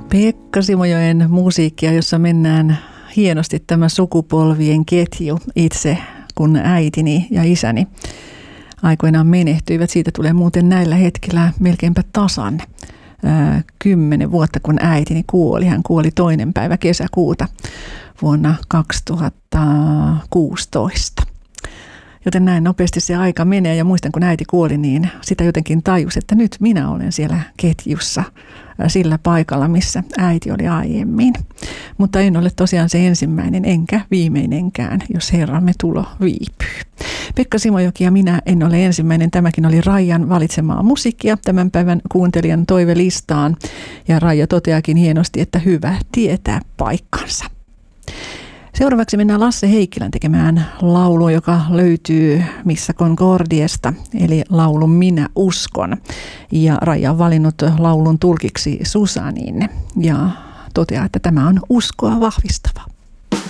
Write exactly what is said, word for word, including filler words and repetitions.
Pekka Simojoen musiikkia, jossa mennään hienosti tämä sukupolvien ketju itse, kun äitini ja isäni aikoinaan menehtyivät. Siitä tulee muuten näillä hetkillä melkeinpä tasan ää, kymmenen vuotta, kun äitini kuoli. Hän kuoli toinen päivä kesäkuuta vuonna kaksituhattakuusitoista. Joten näin nopeasti se aika menee, ja muistan, kun äiti kuoli, niin sitä jotenkin tajus, että nyt minä olen siellä ketjussa sillä paikalla, missä äiti oli aiemmin. Mutta en ole tosiaan se ensimmäinen enkä viimeinenkään, jos Herramme tulo viipyy. Pekka Simojoki ja minä en ole ensimmäinen. Tämäkin oli Raijan valitsemaa musiikkia tämän päivän kuuntelijan toivelistaan. Ja Raija toteakin hienosti, että hyvä tietää paikkansa. Seuraavaksi mennään Lasse Heikkilän tekemään laulua, joka löytyy Missa Concordiesta, eli laulun Minä uskon. Ja Raija on valinnut laulun tulkiksi Susanin ja toteaa, että tämä on uskoa vahvistava.